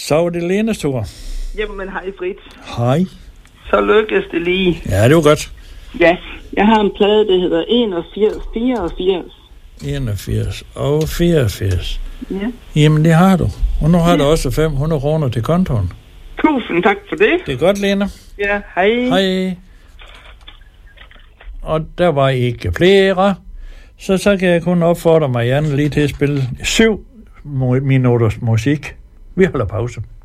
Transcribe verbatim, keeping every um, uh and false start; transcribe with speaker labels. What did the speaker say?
Speaker 1: Så var det Lenes tur.
Speaker 2: Jamen, hej Fritz.
Speaker 1: Hej.
Speaker 2: Så lykkes det lige.
Speaker 1: Ja, det var godt.
Speaker 2: Ja, jeg har en plade, der hedder enogfirs fireogfirs.
Speaker 1: enogfirs og fireogfirs.
Speaker 2: Ja.
Speaker 1: Jamen, det har du. Og nu har ja. du også fem hundrede kroner til kontoen.
Speaker 2: Tusind tak for det.
Speaker 1: Det er godt, Lene.
Speaker 2: Ja, hej.
Speaker 1: Hej. Og der var ikke flere. Så så kan jeg kun opfordre Marianne lige til at spille syv minutters musik. Vi holder pause.